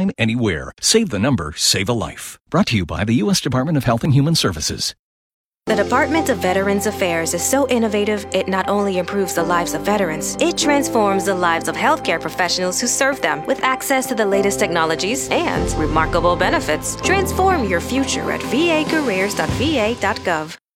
anytime, anywhere. Save the number, save a life. Brought to you by the U.S. Department of Health and Human Services. The Department of Veterans Affairs is so innovative, it not only improves the lives of veterans, it transforms the lives of healthcare professionals who serve them with access to the latest technologies and remarkable benefits. Transform your future at vacareers.va.gov.